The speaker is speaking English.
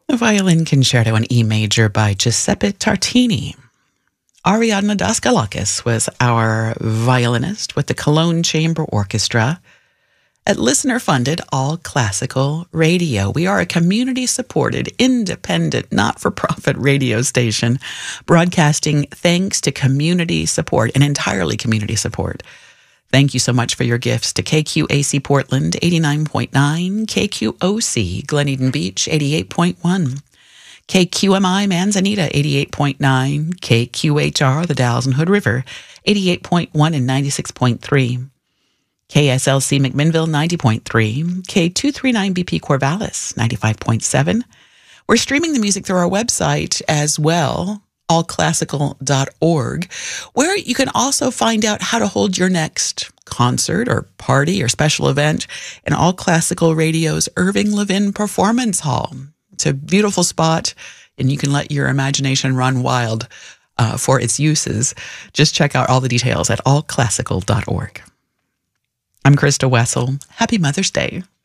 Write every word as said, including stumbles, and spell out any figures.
A violin concerto in E major by Giuseppe Tartini. Ariadna Daskalakis was our violinist with the Cologne Chamber Orchestra at listener-funded All Classical Radio. We are a community-supported, independent, not-for-profit radio station broadcasting thanks to community support and entirely community support. Thank you so much for your gifts to K Q A C Portland eighty-nine point nine, K Q O C Glen Eden Beach eighty-eight point one, K Q M I Manzanita eighty-eight point nine, K Q H R the Dalles and Hood River eighty-eight point one and ninety-six point three, K S L C McMinnville ninety point three, K two thirty-nine B P Corvallis ninety-five point seven. We're streaming the music through our website as well, all classical dot org, where you can also find out how to hold your next concert or party or special event in All Classical Radio's Irving Levin Performance Hall. It's a beautiful spot, and you can let your imagination run wild uh, for its uses. Just check out all the details at all classical dot org. I'm Krista Wessel. Happy Mother's Day.